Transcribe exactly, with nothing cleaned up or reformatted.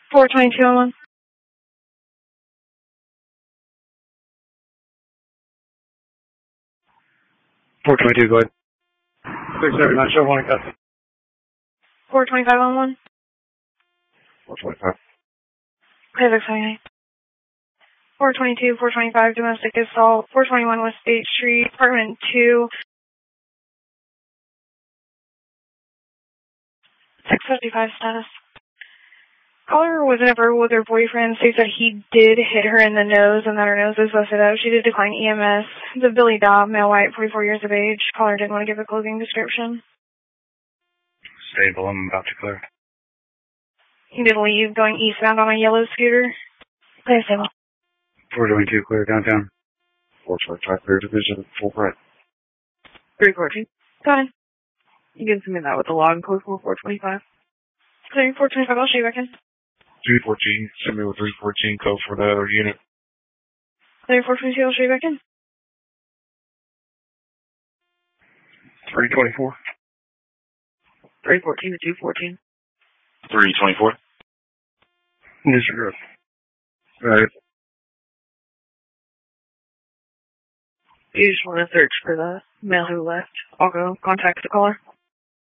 four twenty-two oh one. four twenty-two, go ahead. six seven nine, show one, cut. four twenty-five oh one. four twenty-five. Okay, six seventy-nine. four twenty-two, four twenty-five, domestic assault, four twenty-one West State Street, apartment two. six fifty-five status. Caller was in a verbal with her boyfriend, states that he did hit her in the nose and that her nose is busted out. She did decline E M S. The Billy Dobb, male white, forty-four years of age. Caller didn't want to give a closing description. Stable, I'm about to clear. He did leave going eastbound on a yellow scooter. Clear stable. four twenty-two, clear downtown. four twenty-five, clear division, full right. three fourteen. Go ahead. You can submit that with the log code for four twenty-five. Clearing four twenty-five, I'll show you back in. three fourteen, send me with three fourteen, code for the other unit. Clearing four twenty-two, I'll show you back in. three twenty-four. three fourteen to two fourteen. three twenty-four. Yes, sir. Right. You just want to search for the male who left. I'll go contact the caller.